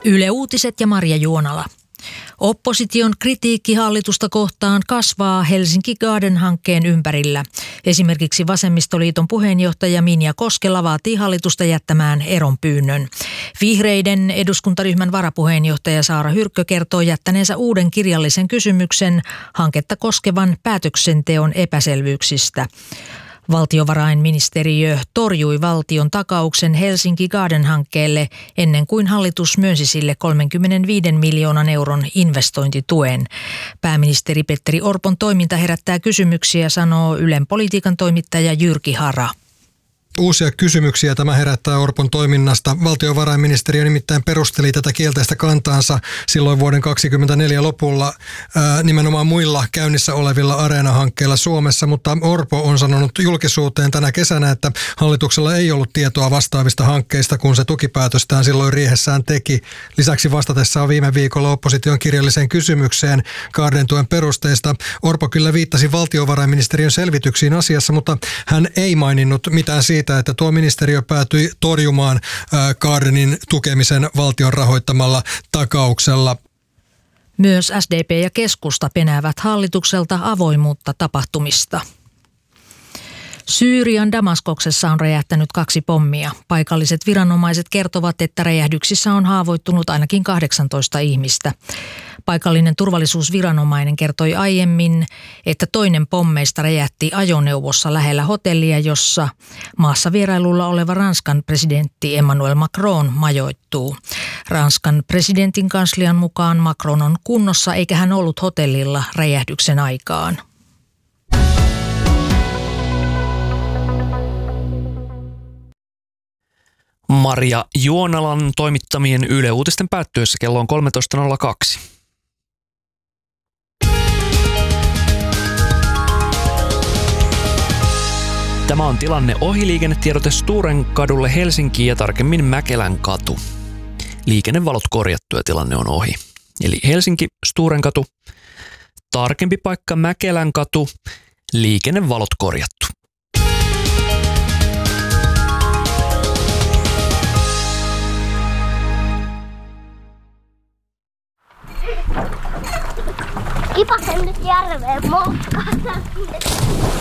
Yle Uutiset ja Marja Juonala. Opposition kritiikki hallitusta kohtaan kasvaa Helsinki Garden-hankkeen ympärillä. Esimerkiksi Vasemmistoliiton puheenjohtaja Minja Koskela vaatii hallitusta jättämään eronpyynnön. Vihreiden eduskuntaryhmän varapuheenjohtaja Saara Hyrkkö kertoo jättäneensä uuden kirjallisen kysymyksen hanketta koskevan päätöksenteon epäselvyyksistä. Valtiovarainministeriö torjui valtion takauksen Helsinki Garden-hankkeelle ennen kuin hallitus myönsi sille 35 miljoonan euron investointituen. Pääministeri Petteri Orpon toiminta herättää kysymyksiä, sanoo Ylen politiikan toimittaja Jyrki Hara. Uusia kysymyksiä tämä herättää Orpon toiminnasta. Valtiovarainministeriö nimittäin perusteli tätä kielteistä kantaansa silloin vuoden 2024 lopulla nimenomaan muilla käynnissä olevilla Areena-hankkeilla Suomessa, mutta Orpo on sanonut julkisuuteen tänä kesänä, että hallituksella ei ollut tietoa vastaavista hankkeista, kun se tukipäätöstään silloin riihessään teki. Lisäksi vastatessaan viime viikolla opposition kirjalliseen kysymykseen Garden-tuen perusteista Orpo kyllä viittasi valtiovarainministeriön selvityksiin asiassa, mutta hän ei maininnut mitään siitä, että tuo ministeriö päätyi torjumaan Gardenin tukemisen valtion rahoittamalla takauksella. Myös SDP ja keskusta penäävät hallitukselta avoimuutta tapahtumista. Syyrian Damaskoksessa on räjähtänyt 2 pommia. Paikalliset viranomaiset kertovat, että räjähdyksissä on haavoittunut ainakin 18 ihmistä. Paikallinen turvallisuusviranomainen kertoi aiemmin, että toinen pommeista räjähti ajoneuvossa lähellä hotellia, jossa maassa vierailulla oleva Ranskan presidentti Emmanuel Macron majoittuu. Ranskan presidentin kanslian mukaan Macron on kunnossa eikä hän ollut hotellilla räjähdyksen aikaan. Marja Juonalan toimittamien Yle Uutisten päättyessä kello on 13.02. Tämä on tilanne ohiliikennetiedote Sturenkadulle Helsinkiin ja tarkemmin Mäkelän katu. Liikennevalot korjattu ja tilanne on ohi. Eli Helsinki, Sturenkatu, tarkempi paikka Mäkelän katu, liikennevalot korjattu. Kipasen nyt järveen moukkaan.